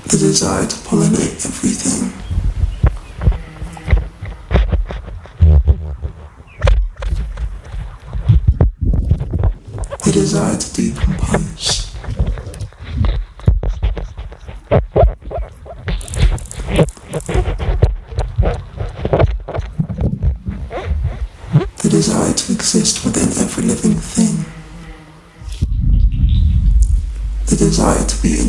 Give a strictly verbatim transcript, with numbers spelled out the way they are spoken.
The desire to pollinate everything. The desire to decompose. The desire to exist within every living thing. The desire to be in